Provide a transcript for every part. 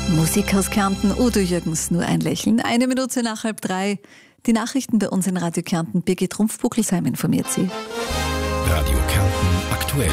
Musik aus Kärnten, Udo Jürgens, nur ein Lächeln. 1 Minute nach 2:30. Die Nachrichten bei uns in Radio Kärnten. Birgit Rumpf-Buckelsheim informiert Sie. Radio Kärnten aktuell.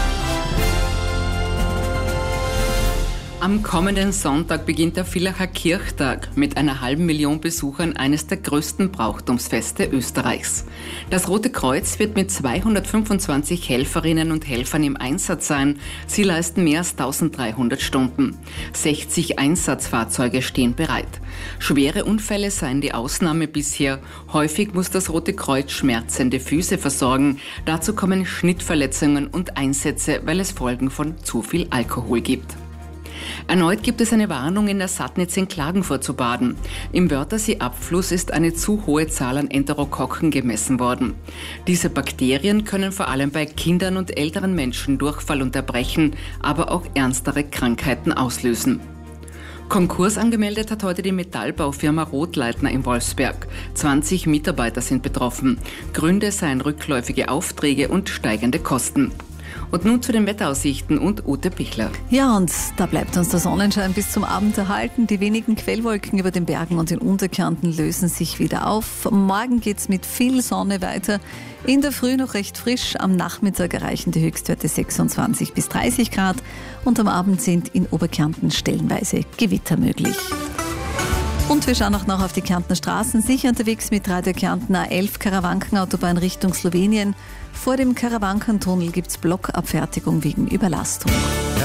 Am kommenden Sonntag beginnt der Villacher Kirchtag mit einer 500.000 Besuchern, eines der größten Brauchtumsfeste Österreichs. Das Rote Kreuz wird mit 225 Helferinnen und Helfern im Einsatz sein. Sie leisten mehr als 1300 Stunden. 60 Einsatzfahrzeuge stehen bereit. Schwere Unfälle seien die Ausnahme bisher. Häufig muss das Rote Kreuz schmerzende Füße versorgen. Dazu kommen Schnittverletzungen und Einsätze, weil es Folgen von zu viel Alkohol gibt. Erneut gibt es eine Warnung, in der Sattnitz in Klagenfurt zu baden. Im Wörthersee-Abfluss ist eine zu hohe Zahl an Enterokokken gemessen worden. Diese Bakterien können vor allem bei Kindern und älteren Menschen Durchfall und Erbrechen, aber auch ernstere Krankheiten auslösen. Konkurs angemeldet hat heute die Metallbaufirma Rotleitner in Wolfsberg. 20 Mitarbeiter sind betroffen. Gründe seien rückläufige Aufträge und steigende Kosten. Und nun zu den Wetteraussichten und Ute Pichler. Ja, und da bleibt uns der Sonnenschein bis zum Abend erhalten. Die wenigen Quellwolken über den Bergen und in Unterkärnten lösen sich wieder auf. Morgen geht's mit viel Sonne weiter. In der Früh noch recht frisch. Am Nachmittag erreichen die Höchstwerte 26 bis 30 Grad. Und am Abend sind in Oberkärnten stellenweise Gewitter möglich. Und wir schauen auch noch auf die Kärntner Straßen. Sicher unterwegs mit Radio Kärnten A11 Karawankenautobahn Richtung Slowenien. Vor dem Karawankentunnel gibt es Blockabfertigung wegen Überlastung.